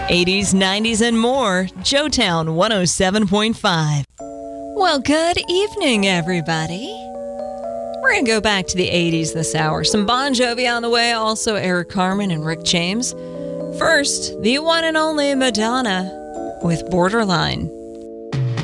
80s, 90s, and more. Joetown 107.5. Well, good evening, everybody. We're going to go back to the 80s this hour. Some Bon Jovi on the way, also Eric Carmen and Rick James. First, the one and only Madonna with Borderline.